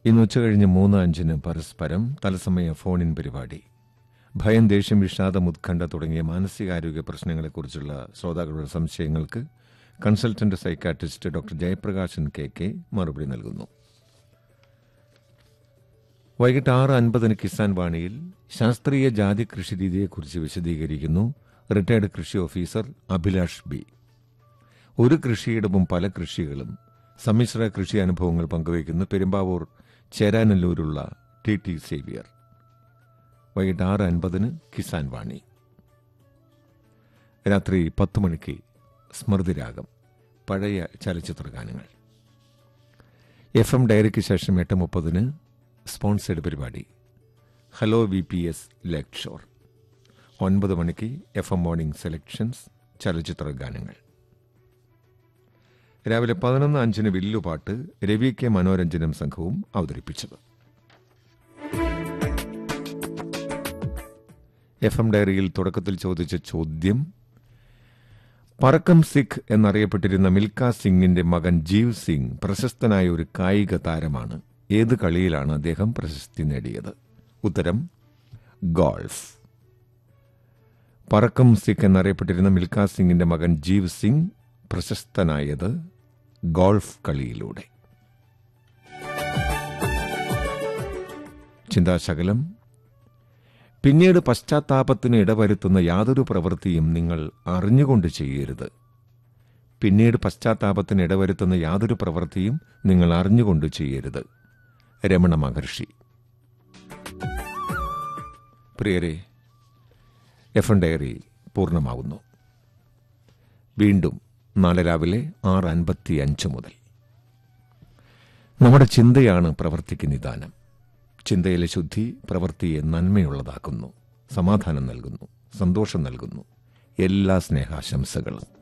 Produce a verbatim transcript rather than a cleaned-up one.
ഇന്ന് ഉച്ചകഴിഞ്ഞ് മൂന്ന് അഞ്ചിന് പരസ്പരം തത്സമയ ഫോണിൻ പരിപാടി. ഭയം, ദേഷ്യം, വിഷാദം, ഉത്കണ്ഠ തുടങ്ങിയ മാനസികാരോഗ്യ പ്രശ്നങ്ങളെക്കുറിച്ചുള്ള ശ്രോതാക്കളുടെ സംശയങ്ങൾക്ക് consultant psychiatrist doctor Jayaprakashan K K മറുപടി നൽകുന്നു. വൈകിട്ട് ആറ് അൻപതിന് കിസാൻ വാണിയിൽ ശാസ്ത്രീയ ജാതി കൃഷി രീതിയെക്കുറിച്ച് വിശദീകരിക്കുന്നു റിട്ടയർഡ് കൃഷി ഓഫീസർ അഭിലാഷ് ബി. ഒരു കൃഷിയിടവും പല കൃഷികളും സമ്മിശ്ര കൃഷി അനുഭവങ്ങൾ പങ്കുവയ്ക്കുന്നു പെരുമ്പാവൂർ ചേരാനല്ലൂരുള്ള ടി ടി സേവ്യർ. വൈകിട്ട് ആറ് അൻപതിന് കിസാൻ വാണി. രാത്രി പത്ത് മണിക്ക് സ്മൃതിരാഗം, പഴയ ചലച്ചിത്ര ഗാനങ്ങൾ. എഫ് എം ഡയറിക്ക് ശേഷം എട്ട് മുപ്പതിന് സ്പോൺസേഡ് പരിപാടി hello V P S lecture. ഒൻപത് മണിക്ക് എഫ് എം മോർണിംഗ് സെലക്ഷൻസ് ചലച്ചിത്ര ഗാനങ്ങൾ. രാവിലെ പതിനൊന്ന് അഞ്ചിന് വില്ലുപാട്ട് രവി കെ മനോരഞ്ജനം സംഘവും അവതരിപ്പിച്ചത്. എഫ് എം ഡയറിയിൽ തുടക്കത്തിൽ ചോദിച്ച ചോദ്യം: പറക്കം സിഖ് എന്നറിയപ്പെട്ടിരുന്ന മിൽഖ സിംഗിന്റെ മകൻ ജീവ് സിംഗ് പ്രശസ്തനായ ഒരു കായിക താരമാണ്. ഏത് കളിയിലാണ് അദ്ദേഹം പ്രശസ്തി നേടിയത്? ഉത്തരം ഗോൾഫ്. പറക്കം സിഖ് എന്നറിയപ്പെട്ടിരുന്ന മിൽഖ സിംഗിന്റെ മകൻ ജീവ് സിംഗ് പ്രശസ്തനായത് ഗോൾഫ് കളിയിലൂടെ. ചിന്താശകലം: പിന്നീട് പശ്ചാത്താപത്തിന് ഇടവരുത്തുന്ന യാതൊരു പ്രവൃത്തിയും നിങ്ങൾ അറിഞ്ഞുകൊണ്ട് ചെയ്യരുത്. പിന്നീട് പശ്ചാത്താപത്തിന് ഇടവരുത്തുന്ന യാതൊരു പ്രവൃത്തിയും നിങ്ങൾ അറിഞ്ഞുകൊണ്ട് ചെയ്യരുത്. രമണ മഹർഷി. പ്രിയരെ, എഫ് എം ഡയറി പൂർണ്ണമാകുന്നു. വീണ്ടും നാളെ രാവിലെ ആറ് അൻപത്തി അഞ്ച് മുതൽ. നമ്മുടെ ചിന്തയാണ് പ്രവൃത്തിക്ക് നിദാനം. ചിന്തയിലെ ശുദ്ധി പ്രവൃത്തിയെ നന്മയുള്ളതാക്കുന്നു, സമാധാനം നൽകുന്നു, സന്തോഷം നൽകുന്നു. എല്ലാ സ്നേഹാശംസകളും.